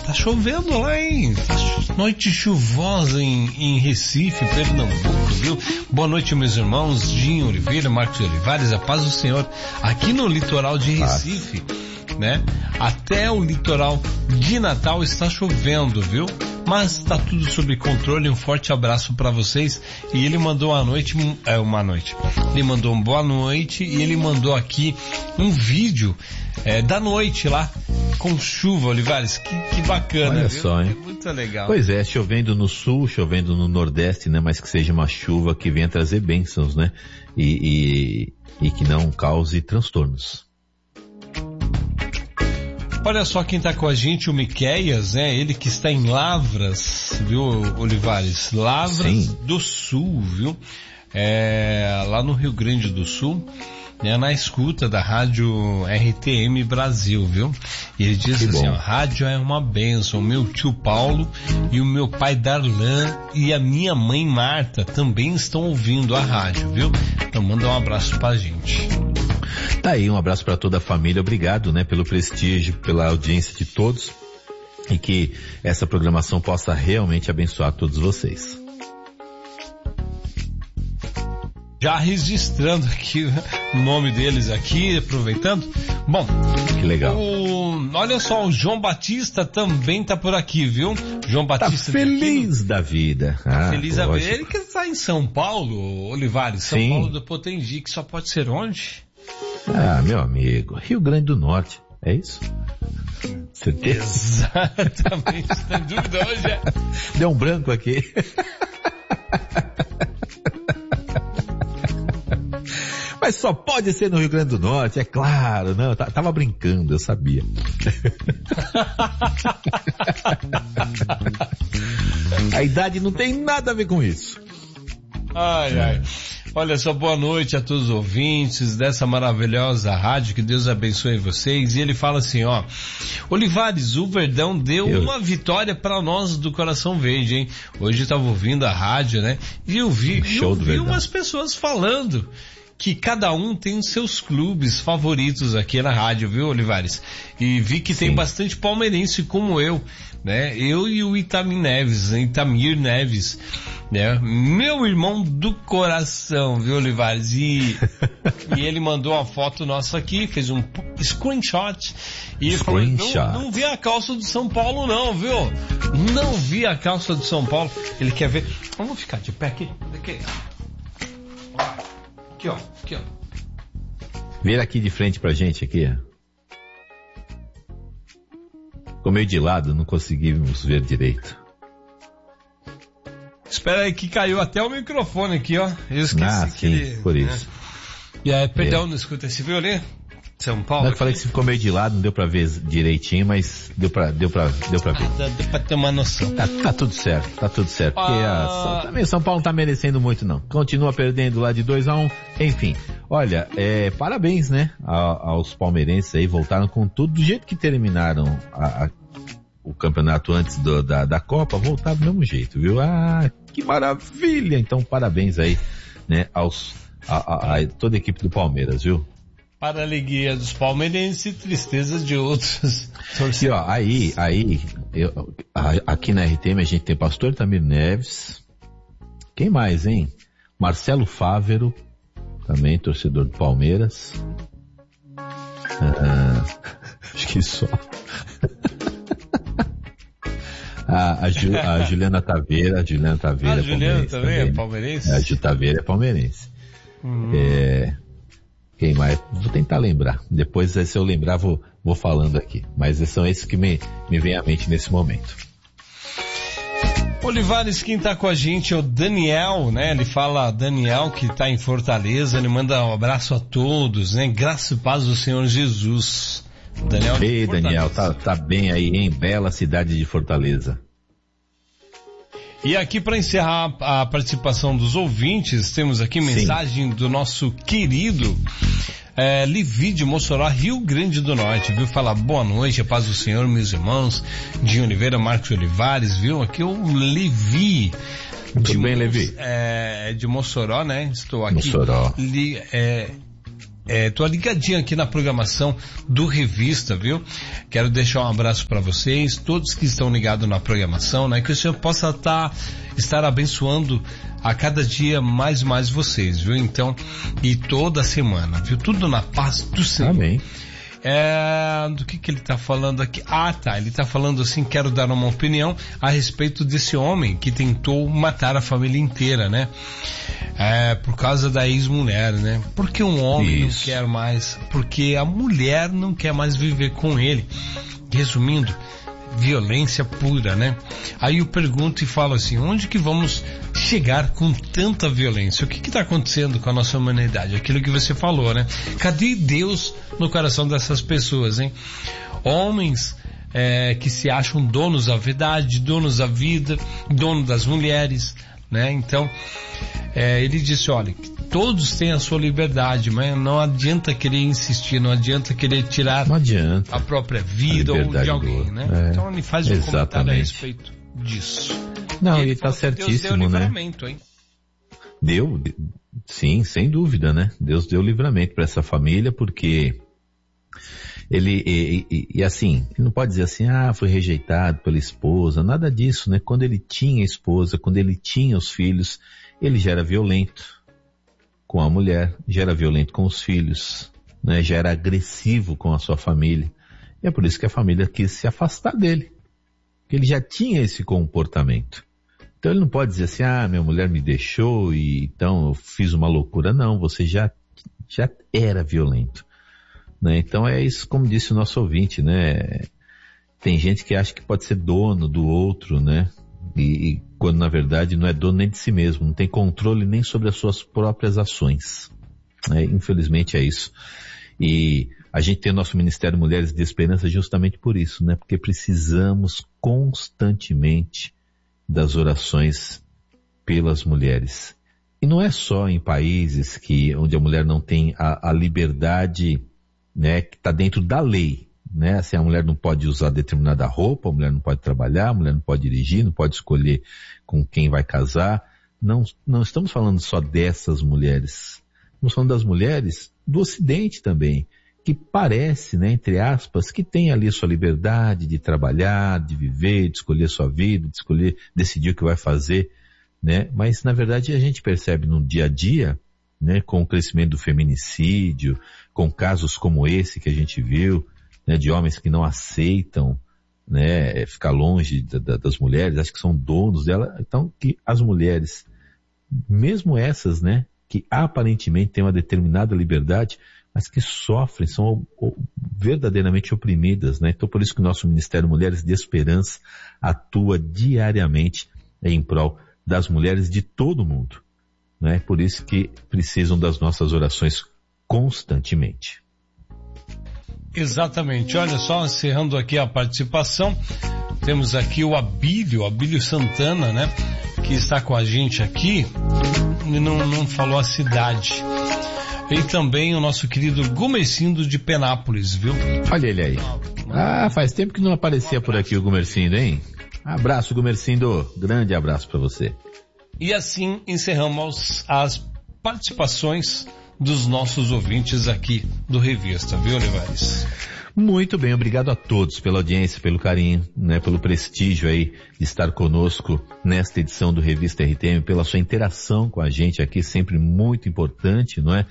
tá chovendo lá, hein? Noite chuvosa em Recife, Pernambuco, viu? Boa noite, meus irmãos, Dinho Oliveira, Marcos Olivares, a paz do Senhor. Aqui no litoral de Recife, né? Até o litoral de Natal está chovendo, viu? Mas tá tudo sob controle. Um forte abraço para vocês. E ele mandou uma noite. Ele mandou uma boa noite e ele mandou aqui um vídeo da noite lá com chuva, Olivares. Que bacana. Olha viu? só, hein? Muito legal. Pois é, chovendo no sul, chovendo no nordeste, né? Mas que seja uma chuva que venha trazer bênçãos, né? E que não cause transtornos. Olha só quem tá com a gente, o Miqueias, né? Ele que está em Lavras, viu, Olivares? Lavras Sim. do Sul, viu? Lá no Rio Grande do Sul, né? Na escuta da rádio RTM Brasil, viu? E ele diz assim, ó, rádio é uma bênção. O meu tio Paulo e o meu pai Darlan e a minha mãe Marta também estão ouvindo a rádio, viu? Então manda um abraço pra gente. Tá aí, um abraço para toda a família, obrigado, né, pelo prestígio, pela audiência de todos e que essa programação possa realmente abençoar todos vocês. Já registrando aqui o nome deles aqui, aproveitando. Bom, que legal. Olha só, o João Batista também tá por aqui, viu? João Batista. Tá feliz da vida. Feliz da vida. Ele que está em São Paulo, Olivares, São Sim. Paulo do Potengi, que só pode ser onde? Meu amigo, Rio Grande do Norte, é isso? Certeza? Exatamente, tá em dúvida hoje, Deu um branco aqui. Mas só pode ser no Rio Grande do Norte, é claro, não, tava brincando, eu sabia. A idade não tem nada a ver com isso. Ai. Olha só, boa noite a todos os ouvintes dessa maravilhosa rádio, que Deus abençoe vocês. E ele fala assim, ó, Olivares, o Verdão deu uma vitória para nós do Coração Verde, hein? Hoje eu estava ouvindo a rádio, né? E eu vi umas pessoas falando que cada um tem os seus clubes favoritos aqui na rádio, viu, Olivares? E vi que tem bastante palmeirense como eu, né? Eu e o Itamir Neves, né? Meu irmão do coração, viu, Olivares? E ele mandou uma foto nossa aqui, fez um screenshot. E ele falou, não vi a calça do São Paulo não, viu? Não vi a calça do São Paulo. Ele quer ver. Vamos ficar de pé aqui. Aqui, ó. Vira aqui de frente pra gente, aqui. Ficou meio de lado, não conseguimos ver direito. Espera aí que caiu até o microfone aqui, ó. Eu esqueci por isso. E aí, perdão, não escuta esse violino? São Paulo. Eu falei que você ficou meio de lado, não deu pra ver direitinho, mas deu pra ver. Deu pra ter uma noção. Tá tudo certo. Porque também São Paulo não tá merecendo muito, não. Continua perdendo lá de 2-1. Enfim, olha, parabéns, né, aos palmeirenses aí, voltaram com tudo, do jeito que terminaram o campeonato antes da Copa, voltaram do mesmo jeito, viu? Que maravilha! Então, parabéns aí, né, a toda a equipe do Palmeiras, viu? Para a alegria dos palmeirenses e tristeza de outros. E ó, aqui na RTM a gente tem Pastor Itamir Neves. Quem mais, hein? Marcelo Fávero, também torcedor do Palmeiras. Acho que só. A Juliana Taveira. A Juliana também é palmeirense? A Ju Taveira é palmeirense. Quem mais? Vou tentar lembrar. Depois, se eu lembrar, vou falando aqui. Mas são esses que me vêm à mente nesse momento. Olivares, quem tá com a gente é o Daniel, né? Ele fala, Daniel, que tá em Fortaleza, ele manda um abraço a todos, né? Graça e paz do Senhor Jesus. Daniel. Ei, Daniel, tá bem aí, hein? Bela cidade de Fortaleza. E aqui para encerrar a participação dos ouvintes, temos aqui mensagem do nosso querido Levi de Mossoró, Rio Grande do Norte, viu? Fala, boa noite, a paz do Senhor, meus irmãos, de Oliveira, Marcos Olivares, viu? Aqui o Levi. Tudo bem, Levi? De Mossoró, né? Estou aqui. Mossoró. Tô ligadinho aqui na programação do Revista, viu? Quero deixar um abraço para vocês, todos que estão ligados na programação, né? Que o Senhor possa estar abençoando a cada dia mais e mais vocês, viu? Então, e toda semana, viu? Tudo na paz do Senhor. Amém. Do que ele tá falando aqui? Ele tá falando assim, quero dar uma opinião a respeito desse homem que tentou matar a família inteira, né? Por causa da ex-mulher, né? Porque um homem não quer mais, porque a mulher não quer mais viver com ele. Resumindo, violência pura, né? Aí eu pergunto e falo assim, onde que vamos chegar com tanta violência? O que está acontecendo com a nossa humanidade? Aquilo que você falou, né? Cadê Deus no coração dessas pessoas, hein? Homens que se acham donos da verdade, donos da vida, dono das mulheres, né? Então, ele disse, olha, todos têm a sua liberdade, mas não adianta querer insistir, não adianta querer tirar a própria vida ou de alguém, né? Então ele faz um comentário a respeito disso. Não, ele está certíssimo, Deus deu livramento, hein? Deu, sim, sem dúvida, né? Deus deu livramento para essa família, porque ele assim, ele não pode dizer assim, foi rejeitado pela esposa, nada disso, né? Quando ele tinha a esposa, quando ele tinha os filhos, ele já era violento com a mulher, já era violento com os filhos, né? Já era agressivo com a sua família. E é por isso que a família quis se afastar dele, porque ele já tinha esse comportamento. Então ele não pode dizer assim, minha mulher me deixou e então eu fiz uma loucura. Não, você já era violento, né? Então é isso, como disse o nosso ouvinte, né? Tem gente que acha que pode ser dono do outro, né? E quando na verdade não é dono nem de si mesmo, não tem controle nem sobre as suas próprias ações. Infelizmente é isso. E a gente tem o nosso Ministério Mulheres de Esperança justamente por isso, né? Porque precisamos constantemente das orações pelas mulheres. E não é só em países onde a mulher não tem a liberdade, né, que está dentro da lei, né? Assim, a mulher não pode usar determinada roupa, a mulher não pode trabalhar, a mulher não pode dirigir, não pode escolher com quem vai casar. Não estamos falando só dessas mulheres. Estamos falando das mulheres do Ocidente também, que parece, né, entre aspas, que tem ali sua liberdade de trabalhar, de viver, de escolher sua vida, de escolher, decidir o que vai fazer, né? Mas na verdade a gente percebe no dia a dia, né, com o crescimento do feminicídio, com casos como esse que a gente viu, né, de homens que não aceitam, né, ficar longe das mulheres, acho que são donos dela. Então, que as mulheres, mesmo essas, né, que aparentemente têm uma determinada liberdade, mas que sofrem, são verdadeiramente oprimidas, né? Então por isso que o nosso Ministério Mulheres de Esperança atua diariamente em prol das mulheres de todo o mundo, né? Por isso que precisam das nossas orações constantemente. Exatamente. Olha só, encerrando aqui a participação, temos aqui o Abílio Santana, né? Que está com a gente aqui e não falou a cidade. E também o nosso querido Gumercindo de Penápolis, viu? Olha ele aí. Faz tempo que não aparecia por aqui o Gumercindo, hein? Abraço, Gumercindo. Grande abraço para você. E assim encerramos as participações dos nossos ouvintes aqui do Revista, viu, Olivares? Muito bem, obrigado a todos pela audiência, pelo carinho, né, pelo prestígio aí de estar conosco nesta edição do Revista RTM, pela sua interação com a gente aqui, sempre muito importante, não é?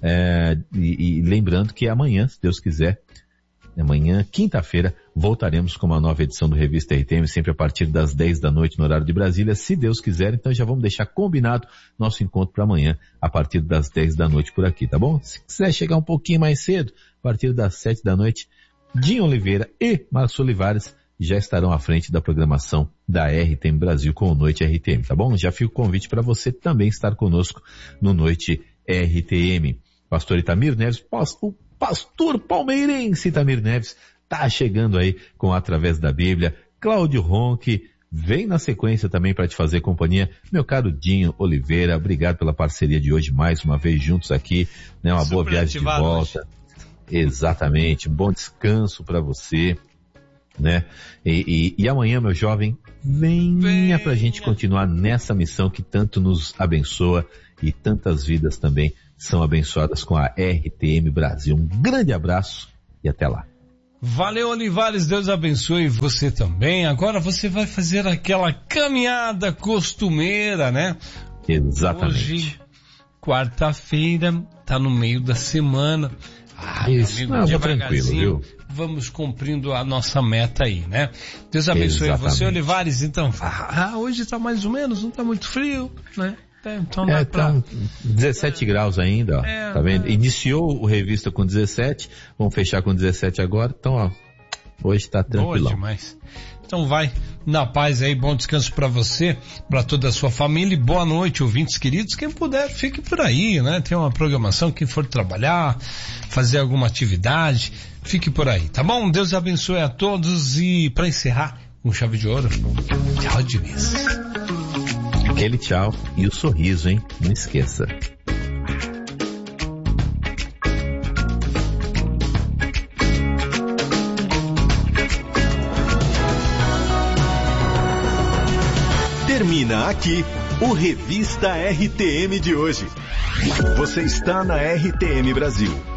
E lembrando que amanhã, se Deus quiser, amanhã, quinta-feira, voltaremos com uma nova edição do Revista RTM, sempre a partir das 10 da noite no horário de Brasília, se Deus quiser. Então já vamos deixar combinado nosso encontro para amanhã, a partir das 10 da noite por aqui, tá bom? Se quiser chegar um pouquinho mais cedo, a partir das 7 da noite, Dinho Oliveira e Márcio Olivares já estarão à frente da programação da RTM Brasil com o Noite RTM, tá bom? Já fica o convite para você também estar conosco no Noite RTM. Pastor Itamir Neves, o pastor palmeirense Itamir Neves, tá chegando aí com Através da Bíblia. Cláudio Ronque vem na sequência também para te fazer companhia. Meu caro Dinho Oliveira, obrigado pela parceria de hoje, mais uma vez juntos aqui, né? Uma boa viagem de volta. Hoje. Exatamente, um bom descanso para você, né? E amanhã, meu jovem, venha pra gente continuar nessa missão que tanto nos abençoa e tantas vidas também são abençoadas com a RTM Brasil. Um grande abraço e até lá. Valeu, Olivares, Deus abençoe você também. Agora você vai fazer aquela caminhada costumeira, né? Exatamente. Hoje, quarta-feira, tá no meio da semana. Isso, meu amigo, vou tranquilo, viu? Vamos cumprindo a nossa meta aí, né? Deus abençoe você, Olivares. Então, hoje tá mais ou menos, não tá muito frio, né? Então tá 17 graus ainda, ó. Tá vendo? Iniciou o revista com 17, vamos fechar com 17 agora, então, ó, hoje tá tranquilão. Boa demais. Então vai na paz aí, bom descanso pra você, pra toda a sua família e boa noite, ouvintes queridos. Quem puder, fique por aí, né? Tem uma programação, quem for trabalhar, fazer alguma atividade, fique por aí, tá bom? Deus abençoe a todos e pra encerrar, com chave de ouro, tchau de vez. Aquele tchau e o sorriso, hein? Não esqueça. Termina aqui o Revista RTM de hoje. Você está na RTM Brasil.